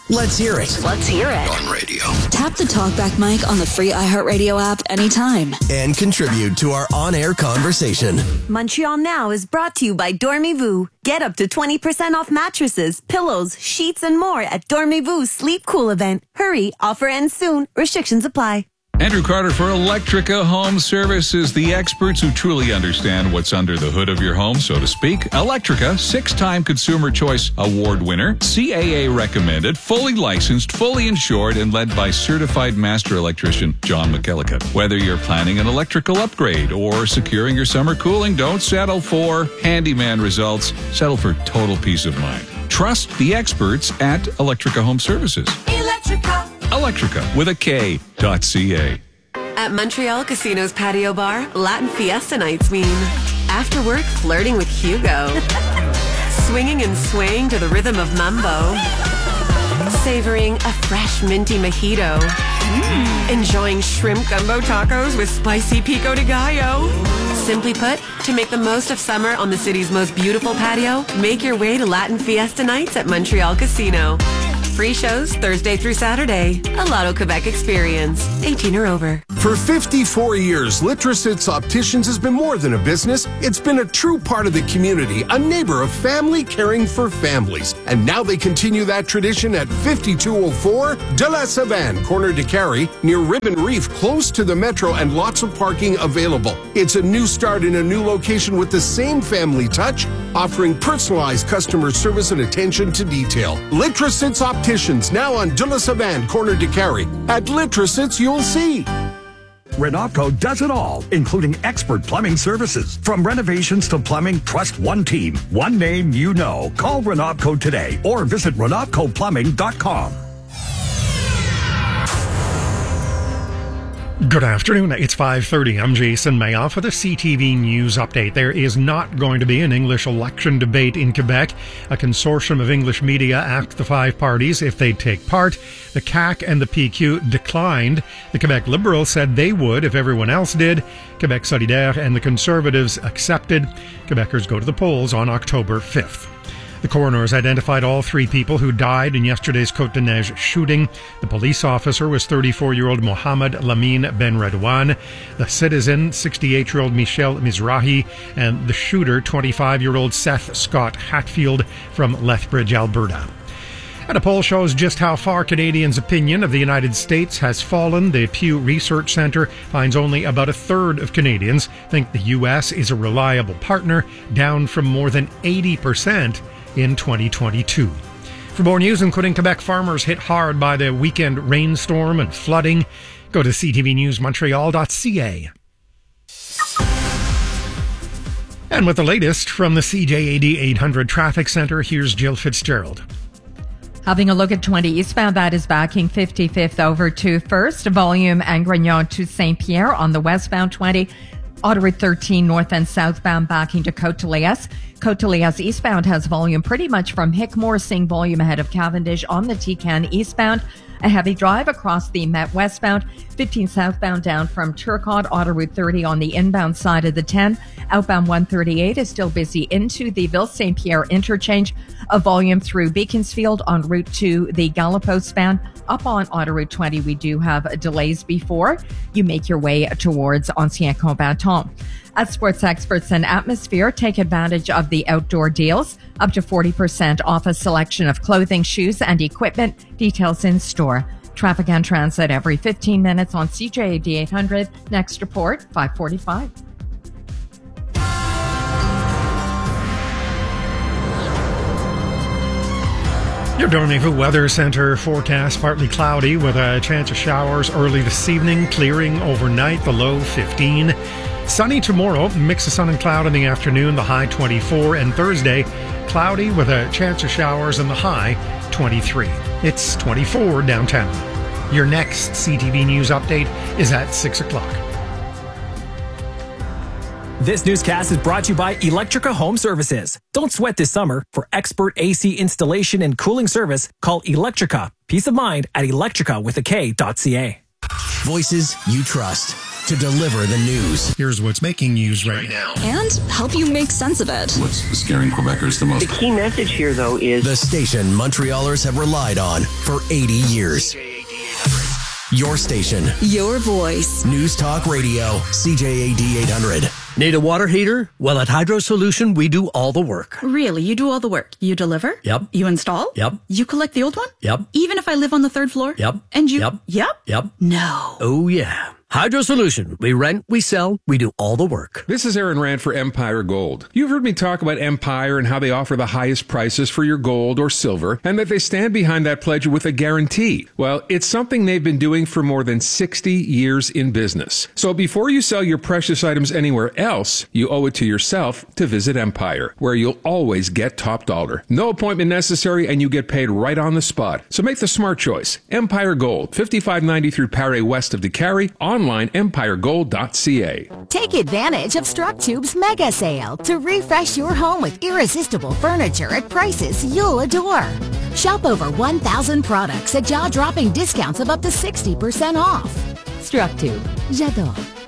Let's hear it. Let's hear it. On radio. Tap the TalkBack mic on the free iHeartRadio app anytime. And contribute to our on-air conversation. Montreal Now is brought to you by Dormez-vous. Get up to 20% off mattresses, pillows, sheets, and more at Dormez-vous Sleep Cool event. Hurry, offer ends soon. Restrictions apply. Andrew Carter for Electrica Home Services, the experts who truly understand what's under the hood of your home, so to speak. Electrica, 6-time Consumer Choice Award winner, CAA recommended, fully licensed, fully insured, and led by certified master electrician John McKellicut. Whether you're planning an electrical upgrade or securing your summer cooling, don't settle for handyman results. Settle for total peace of mind. Trust the experts at Electrica Home Services. Electrica with a K.ca. At Montreal Casino's patio bar, Latin Fiesta nights mean after work flirting with Hugo, swinging and swaying to the rhythm of mambo, savoring a fresh minty mojito, enjoying shrimp gumbo tacos with spicy pico de gallo. Simply put, to make the most of summer on the city's most beautiful patio, make your way to Latin Fiesta nights at Montreal Casino. Free shows Thursday through Saturday. A Lotto Quebec experience. 18 or over. For 54 years, Litrositz Opticians has been more than a business. It's been a true part of the community, a neighbor of family caring for families. And now they continue that tradition at 5204 De La Savane, corner de Carrie, near Ribbon Reef, close to the metro, and lots of parking available. It's a new start in a new location with the same family touch, offering personalized customer service and attention to detail. Litrositz Opticians, now on De La Savane, corner de Carrie. At Litrositz, you'll see. Renopco does it all, including expert plumbing services. From renovations to plumbing, trust one team, one name you know. Call Renopco today or visit RenopcoPlumbing.com. Good afternoon. It's 5:30. I'm Jason Mayoff for the CTV News Update. There is not going to be an English election debate in Quebec. A consortium of English media asked the 5 parties if they'd take part. The CAQ and the PQ declined. The Quebec Liberals said they would if everyone else did. Quebec Solidaire and the Conservatives accepted. Quebecers go to the polls on October 5th. The coroners identified all 3 people who died in yesterday's Côte-de-Neige shooting. The police officer was 34-year-old Mohamed Lamine Ben Redouane, the citizen, 68-year-old Michel Mizrahi, and the shooter, 25-year-old Seth Scott Hatfield from Lethbridge, Alberta. And a poll shows just how far Canadians' opinion of the United States has fallen. The Pew Research Center finds only about a third of Canadians think the U.S. is a reliable partner, down from more than 80% in 2022. For more news, including Quebec farmers hit hard by the weekend rainstorm and flooding, go to ctvnewsmontreal.ca. And with the latest from the CJAD 800 Traffic Center, here's Jill Fitzgerald. Having a look at 20 eastbound, that is backing 55th over to First. Volume and Grignon to St. Pierre on the westbound 20. Autoroute 13 north and southbound backing to Côte-de-Liesse. Côte-de-Liesse eastbound has volume pretty much from Hickmore, seeing volume ahead of Cavendish on the Tican eastbound. A heavy drive across the Met westbound. 15 southbound down from Turcotte. Autoroute 30 on the inbound side of the 10. Outbound 138 is still busy into the Ville-Saint-Pierre interchange. A volume through Beaconsfield en route to the Gallipost span. Up on Autoroute 20, we do have delays before you make your way towards Ancien Combattant. At Sports Experts and Atmosphere, take advantage of the outdoor deals. Up to 40% off a selection of clothing, shoes, and equipment. Details in store. Traffic and transit every 15 minutes on CJAD 800. Next report, 5:45. Your Dormez-vous Weather Center forecast, partly cloudy with a chance of showers early this evening, clearing overnight, the low 15. Sunny tomorrow, mix of sun and cloud in the afternoon, the high 24. And Thursday, cloudy with a chance of showers and the high 23. It's 24 downtown. Your next CTV News update is at 6 o'clock. This newscast is brought to you by Electrica Home Services. Don't sweat this summer. For expert AC installation and cooling service, call Electrica. Peace of mind at electrica with a K.ca. Voices you trust. to deliver the news. Here's what's making news right now. And help you make sense of it. What's scaring Quebecers the most? The key message here, though, is the station Montrealers have relied on for 80 years. Your station. Your voice. News Talk Radio. CJAD 800. Need a water heater? Well, at Hydro Solution, we do all the work. Really? You do all the work? You deliver? Yep. You install? Yep. You collect the old one? Yep. Even if I live on the 3rd floor? Yep. And you? Yep. Yep? Yep. No. Oh, yeah. Hydro Solution. We rent, we sell, we do all the work. This is Aaron Rand for Empire Gold. You've heard me talk about Empire and how they offer the highest prices for your gold or silver, and that they stand behind that pledge with a guarantee. Well, it's something they've been doing for more than 60 years in business. So before you sell your precious items anywhere else, you owe it to yourself to visit Empire, where you'll always get top dollar. No appointment necessary, and you get paid right on the spot. So make the smart choice. Empire Gold, 5593 Paré west of DeCarry, online empiregold.ca. Take advantage of StrucTube's mega sale to refresh your home with irresistible furniture at prices you'll adore. Shop over 1,000 products at jaw-dropping discounts of up to 60% off. StrucTube. J'adore.